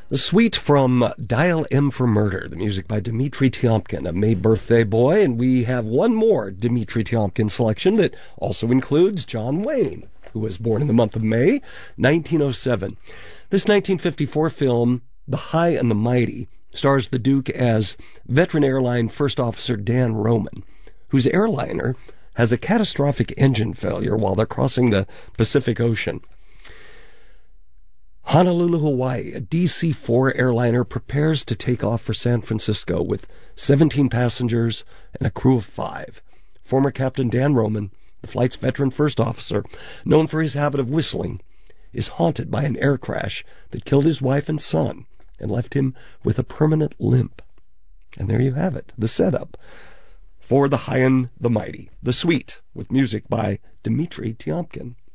The suite from Dial M for Murder, the music by Dmitri Tiomkin, a May birthday boy, and we have one more Dmitri Tiomkin selection that also includes John Wayne, who was born in the month of May, 1907. This 1954 film, The High and the Mighty, stars the Duke as veteran airline First Officer Dan Roman, whose airliner has a catastrophic engine failure while they're crossing the Pacific Ocean. Honolulu, Hawaii, a DC-4 airliner prepares to take off for San Francisco with 17 passengers and a crew of 5. Former Captain Dan Roman, the flight's veteran first officer, known for his habit of whistling, is haunted by an air crash that killed his wife and son and left him with a permanent limp. And there you have it, the setup for The High and the Mighty, the suite, with music by Dmitri Tiomkin.